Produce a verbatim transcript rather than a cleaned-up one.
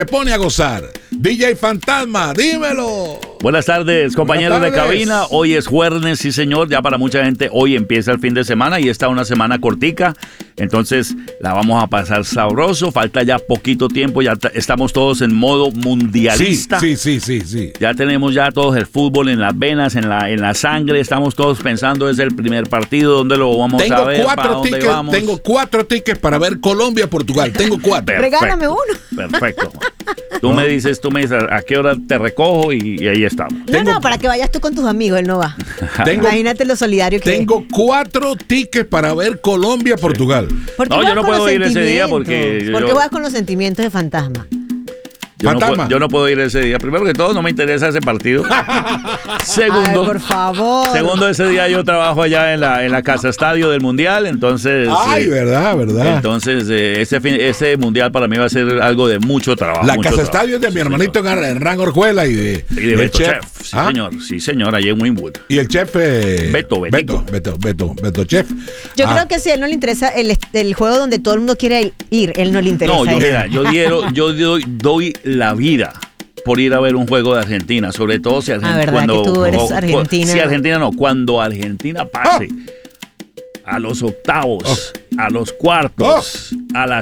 Se pone a gozar. D J Fantasma, dímelo. Buenas tardes, compañeros Buenas tardes. de cabina. Hoy es jueves, sí señor. Ya para mucha gente hoy empieza el fin de semana y está una semana cortica. Entonces la vamos a pasar sabroso. Falta ya poquito tiempo. Ya t- estamos todos en modo mundialista. Sí, sí, sí, sí, sí. Ya tenemos ya todos el fútbol en las venas, en la, en la sangre. Estamos todos pensando es el primer partido, dónde lo vamos Tengo a ver, para cuatro dónde tickets, vamos. tengo cuatro tickets para ver Colombia-Portugal. Tengo cuatro. Perfecto, Regálame uno. Perfecto. Tú me dices, tú me dices a qué hora te recojo y, y ahí estamos. No, Tengo- no, para que vayas tú con tus amigos, él no va. Tengo, Imagínate lo solidario que tengo cuatro tickets para ver Colombia-Portugal. es. ¿Por qué No, vas yo no con puedo los ir ese día sentimientos? porque ¿Por yo- qué vas con los sentimientos de fantasma? Yo no, Fantasma. puedo, yo no puedo ir ese día. Primero que todo, no me interesa ese partido. Ay, Segundo, por favor. segundo, ese día yo trabajo allá en la, en la casa estadio del Mundial, entonces... Ay, eh, verdad, verdad. Entonces, eh, ese, fin- ese Mundial para mí va a ser algo de mucho trabajo. La mucho casa trabajo. estadio es de mi Sí, hermanito señor. Hernán Orjuela y de, Y de el Beto Chef. Sí, ¿Ah? señor. Sí, señor, allá en Winwood. Y el chef eh, Beto, Beto, Beto, Beto, Beto Chef. Yo Ah, creo que si a él no le interesa el, el juego donde todo el mundo quiere ir, él no le interesa. No, yo, ir. mira, yo, diero, yo doy, doy la vida por ir a ver un juego de Argentina, sobre todo si Argentina... Ah, ¿verdad cuando, que tú eres o- argentina? Si Argentina no, cuando Argentina pase a los octavos, a los cuartos, a las